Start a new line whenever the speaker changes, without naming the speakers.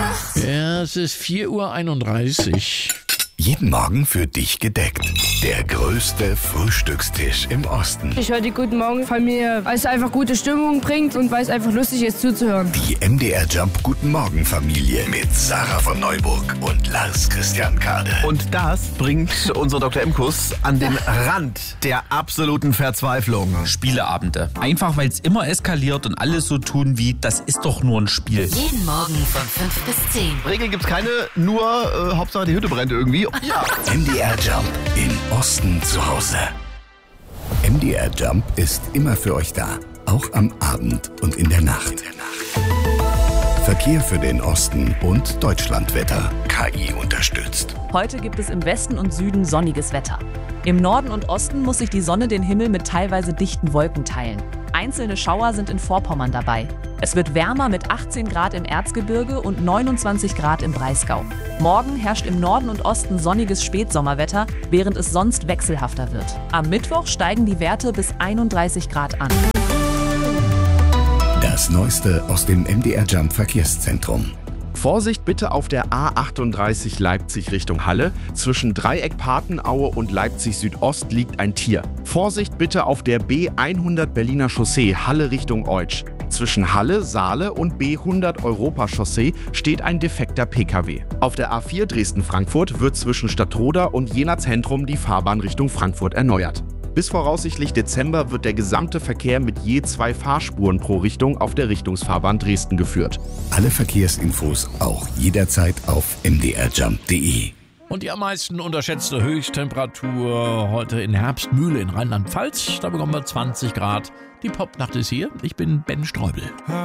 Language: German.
Ja, es ist 4:31 Uhr.
Jeden Morgen für dich gedeckt. Der größte Frühstückstisch im Osten.
Ich höre die Guten Morgen Familie, weil es einfach gute Stimmung bringt und weil es einfach lustig ist zuzuhören.
Die MDR Jump Guten Morgen Familie mit Sarah von Neuburg und Lars Christian Kade.
Und das bringt unser Dr. Imkus an den Rand der absoluten Verzweiflung.
Spieleabende. Einfach weil es immer eskaliert und alles so tun wie, das ist doch nur ein Spiel.
Jeden Morgen von 5 bis 10.
Regeln gibt's keine, nur Hauptsache die Hütte brennt irgendwie. Ja.
MDR Jump im Osten zu Hause. MDR Jump ist immer für euch da, auch am Abend und in der Nacht. Verkehr für den Osten und Deutschlandwetter. KI unterstützt.
Heute gibt es im Westen und Süden sonniges Wetter. Im Norden und Osten muss sich die Sonne den Himmel mit teilweise dichten Wolken teilen. Einzelne Schauer sind in Vorpommern dabei. Es wird wärmer mit 18 Grad im Erzgebirge und 29 Grad im Breisgau. Morgen herrscht im Norden und Osten sonniges Spätsommerwetter, während es sonst wechselhafter wird. Am Mittwoch steigen die Werte bis 31 Grad an.
Das Neueste aus dem MDR Jump Verkehrszentrum.
Vorsicht bitte auf der A38 Leipzig Richtung Halle. Zwischen Dreieck Patenaue und Leipzig Südost liegt ein Tier. Vorsicht bitte auf der B100 Berliner Chaussee Halle Richtung Eutsch. Zwischen Halle, Saale und B100 Europa Chaussee steht ein defekter PKW. Auf der A4 Dresden-Frankfurt wird zwischen Stadtroda und Jenaer Zentrum die Fahrbahn Richtung Frankfurt erneuert. Bis voraussichtlich Dezember wird der gesamte Verkehr mit je 2 Fahrspuren pro Richtung auf der Richtungsfahrbahn Dresden geführt.
Alle Verkehrsinfos auch jederzeit auf mdrjump.de.
Und die am meisten unterschätzte Höchsttemperatur heute in Herbstmühle in Rheinland-Pfalz. Da bekommen wir 20 Grad. Die Popnacht ist hier. Ich bin Ben Streubel.